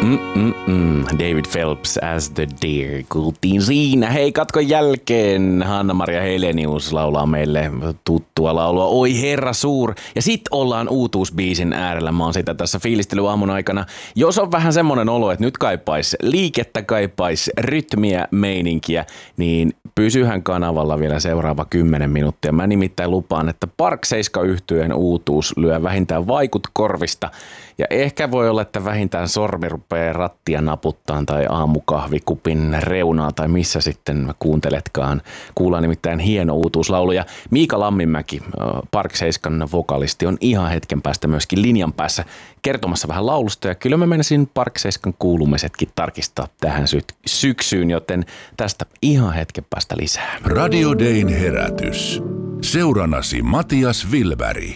David Phelps as the Deer kuultiin siinä. Hei, katkon jälkeen Hanna-Maria Helenius laulaa meille tuttua laulua Oi Herra Suur. Ja sit ollaan uutuusbiisin äärellä. Mä oon sitä tässä fiilistelyaamun aikana. Jos on vähän semmonen olo, että nyt kaipais liikettä, kaipais rytmiä, meininkiä, niin pysyhän kanavalla vielä seuraava 10 minuuttia. Mä nimittäin lupaan, että Park 7 -yhtyeen uutuus lyö vähintään vaikut korvista. Ja ehkä voi olla, että vähintään sormi rupeaa rattia naputtaan tai aamukahvikupin reunaa tai missä sitten kuunteletkaan. Kuullaan nimittäin hieno uutuuslaulu. Ja Miika Lamminmäki, Park 7 vokalisti, on ihan hetken päästä myöskin linjan päässä kertomassa vähän laulusta. Ja kyllä mä menisin Park 7 kuulumisetkin tarkistaa tähän syksyyn, joten tästä ihan hetken päästä lisää. Radio Dayn herätys. Seuranasi Matias Wilberg.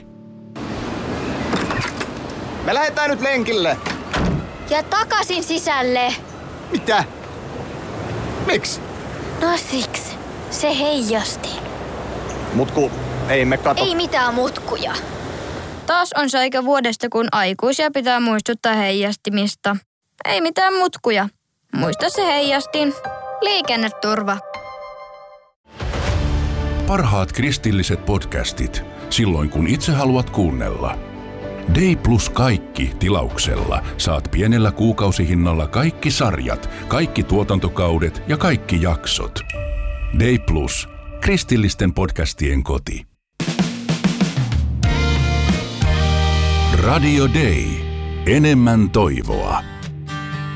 Me lähdetään nyt lenkille. Ja takaisin sisälle. Mitä? Miksi? No siksi. Se heijasti. Mutku, ei me kato. Ei mitään mutkuja. Taas on se aika vuodesta, kun aikuisia pitää muistuttaa heijastimista. Ei mitään mutkuja. Muista se heijastin. Liikenneturva. Parhaat kristilliset podcastit, silloin kun itse haluat kuunnella. Day Plus kaikki tilauksella saat pienellä kuukausihinnalla kaikki sarjat, kaikki tuotantokaudet ja kaikki jaksot. Day Plus, kristillisten podcastien koti. Radio Day. Enemmän toivoa.